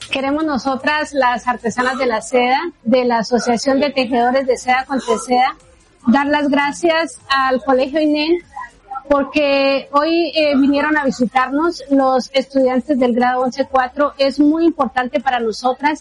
Queremos nosotras, las artesanas de la seda, de la Asociación de Tejedores de Seda con Teseda, dar las gracias al Colegio INEN porque hoy vinieron a visitarnos los estudiantes del grado 11-4. Es muy importante para nosotras